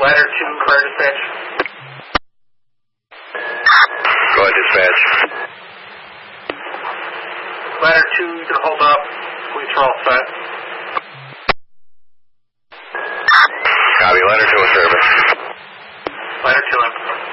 Ladder 2, clear dispatch. Go ahead, dispatch. Ladder 2, you can hold up. Police are all set. Copy, ladder 2 in service. Ladder 2 in.